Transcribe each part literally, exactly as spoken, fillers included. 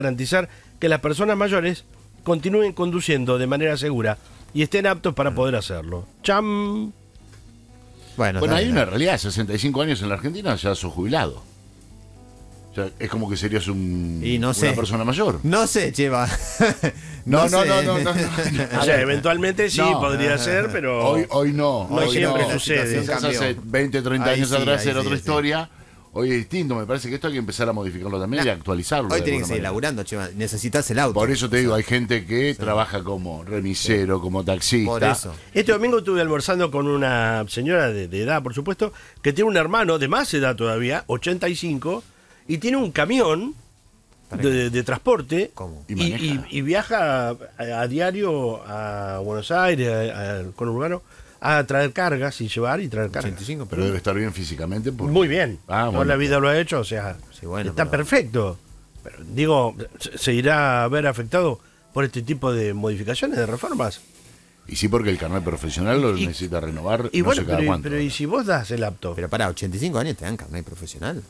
garantizar que las personas mayores continúen conduciendo de manera segura y estén aptos para poder hacerlo. ¡Cham! Bueno, bueno hay dale, una dale. realidad, sesenta y cinco años en la Argentina ya sos jubilado. O sea, es como que serías un, Y no sé. una persona mayor. No sé, Cheva. No, no, sé. no, no, no, no, no. O sea, eventualmente sí No. podría ser, pero Hoy, hoy no. no hoy siempre no. sucede. Quizás Cambió. hace veinte, treinta Ahí años sí, atrás ahí era sí, otra sí. historia. Hoy es distinto. Me parece que esto hay que empezar a modificarlo también No. y actualizarlo. Hoy de tiene que alguna seguir manera. laburando, Cheva. Necesitas el auto. Por eso te digo, hay gente que trabaja como remisero, como taxista. Por eso. este domingo estuve almorzando con una señora de, de edad, por supuesto, que tiene un hermano de más edad todavía, ochenta y cinco, y tiene un camión de, de- de transporte ¿Cómo? Y y, maneja. y- y viaja a, a diario a Buenos Aires, a- al conurbano, a traer cargas y llevar y traer cargas. ochenta y cinco, Pero pero... debe estar bien físicamente. porque- Muy bien. Ah, Toda bueno. la vida lo ha hecho, o sea, Sí, bueno, está pero- perfecto. Pero digo, se- se irá a ver afectado por este tipo de modificaciones, de reformas. Y sí, porque el carnet profesional lo Y- necesita renovar. Y no bueno, sé cada pero, cuánto. pero ¿y si vos das el apto? Pero para ochenta y cinco años te dan carnet profesional.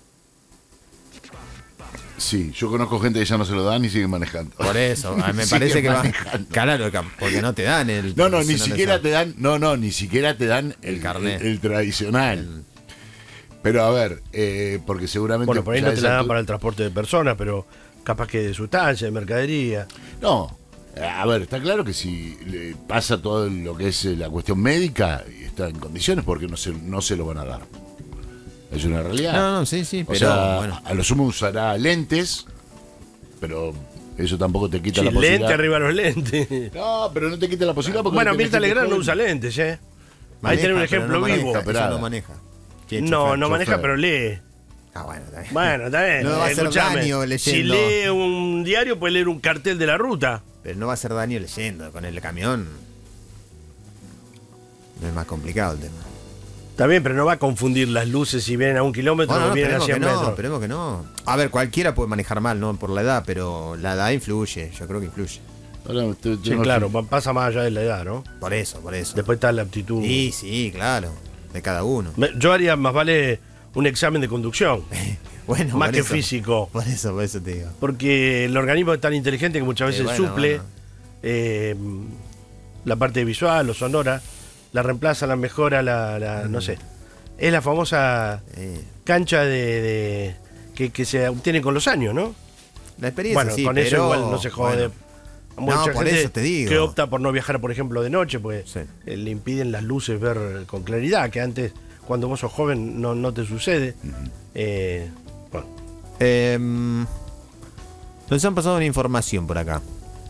Sí, yo conozco gente que ya no se lo dan y siguen manejando. Por eso, a mí me Siguen parece que va. manejando. Claro, porque no te dan el. No, no, si ni les siquiera dan. te dan, no, no, ni siquiera te dan el, El carnet. el, el tradicional. Pero a ver, eh, porque seguramente. Bueno, por ahí ya no te esa la dan altu- para el transporte de personas, pero capaz que de sustancia, de mercadería. No, a ver, está claro que si le pasa todo lo que es eh, la cuestión médica y está en condiciones, porque no se, no se lo van a dar. Es una realidad. No, no, sí, sí, o pero sea, bueno. a lo sumo usará lentes, pero eso tampoco te quita Sí, la posibilidad. lente arriba los lentes. No, pero no te quita la posibilidad porque. Bueno, tenés Mirta gente Legrand no joven. usa lentes, ¿eh? Ahí Maneja, tenés un pero ejemplo no vivo. maneja, Ella ella no maneja. Tiene No, chofer, no maneja, chofer. pero lee. Ah, bueno, está bien. Bueno, está bien. No va a hacer escuchame. daño leyendo. Si lee un diario, puede leer un cartel de la ruta. Pero no va a hacer daño leyendo. Con el camión. No es más complicado el tema. Está bien, pero no va a confundir las luces si vienen a un kilómetro Bueno, o no, vienen a esperemos cien que no, metros. esperemos que no. A ver, cualquiera puede manejar mal, ¿no? Por la edad, pero la edad influye. Yo creo que influye. Ahora, te- te- Sí, no claro, sé. pa- pasa más allá de la edad, ¿no? Por eso, por eso. Después está la aptitud. Sí, sí, claro. De cada uno. Me- Yo haría más vale un examen de conducción, Bueno, más por que eso. físico. Por eso, por eso te digo. Porque el organismo es tan inteligente que muchas Sí, veces bueno, suple bueno. eh, la parte visual o sonora, la reemplaza, la mejora, la, la- no sé. Es la famosa Eh, cancha de, de- que, que se obtiene con los años, ¿no? la experiencia Bueno, sí, con pero, eso igual no se jode. bueno, Hay mucha No, por gente eso te digo. que opta por no viajar, por ejemplo, de noche, pues Sí. eh, le impiden las luces ver con claridad, que antes, cuando vos sos joven, no, no te sucede. Eh, bueno, Eh, nos han pasado una información por acá.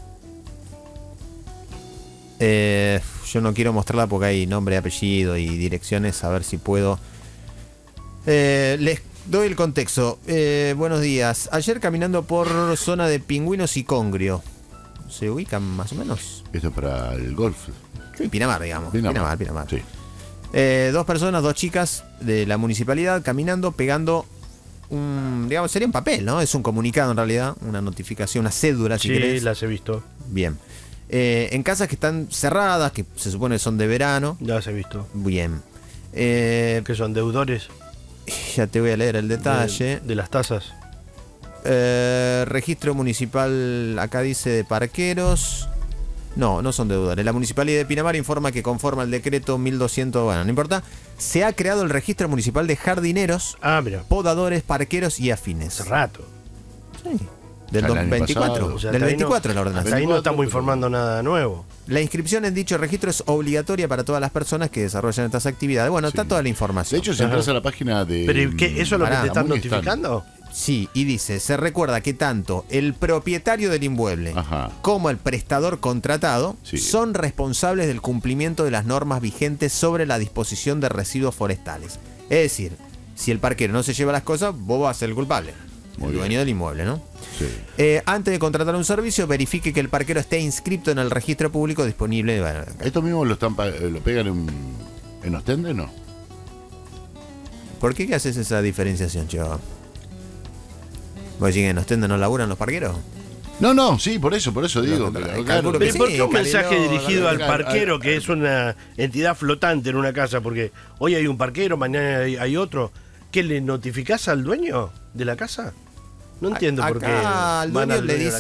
Eh, yo no quiero mostrarla porque hay nombre, apellido y direcciones. A ver si puedo. Eh, les doy el contexto. Eh, buenos días. Ayer caminando por zona de Pingüinos y Congrio. ¿Se ubican más o menos? Esto es para el golf. Sí, Pinamar, digamos. Pinamar. Pinamar, Pinamar. Sí. Eh, dos personas, dos chicas de la municipalidad caminando, pegando un, digamos, sería un papel, ¿no? Es un comunicado en realidad, una notificación, una cédula, si sí, querés. las he visto, Bien. Eh, en casas que están cerradas, que se supone son de verano. ya las he visto. Bien. Eh, Que son deudores ya te voy a leer el detalle. de, de las tasas. Eh, registro municipal, acá dice de parqueros. No, no son deudores. La Municipalidad de Pinamar informa que conforme al decreto mil doscientos, bueno, no importa, se ha creado el registro municipal de jardineros, Ah, mira, podadores, parqueros y afines. hace rato. Sí. Del Ya el año veinticuatro. pasado. O sea, Del hasta ahí no- veinticuatro la hasta ordenanza. ahí no estamos informando nada nuevo. La inscripción en dicho registro es obligatoria para todas las personas que desarrollan estas actividades. Bueno, está Sí. toda la De información. hecho, si entras a la página de. Pero ¿y qué? ¿Eso es lo que Pará, te están muy distante. notificando? Sí, y dice, se recuerda que tanto el propietario del inmueble Ajá. como el prestador contratado Sí. son responsables del cumplimiento de las normas vigentes sobre la disposición de residuos forestales. Es decir, si el parquero no se lleva las cosas, vos vas a ser el culpable. Muy el dueño bien. del inmueble, ¿no? Sí. Eh, antes de contratar un servicio, verifique que el parquero esté inscrito en el registro público disponible. Bueno, acá. ¿Esto mismo lo, están, pa- eh, lo pegan en, en Ostende, no? ¿Por qué que haces esa diferenciación, Cheva? ¿Vos decís que en Ostende no laburan los parqueros? No, no, sí, por eso, por eso digo. Pero, que- calculo que Pero sí, ¿por qué un Calidad, mensaje dirigido al Calidad, parquero, al- que es una entidad flotante en una casa? Porque hoy hay un parquero, mañana hay, hay otro. ¿Qué, le notificás al dueño de la casa? No entiendo por qué. Acá al van dueño al le dueño de la dice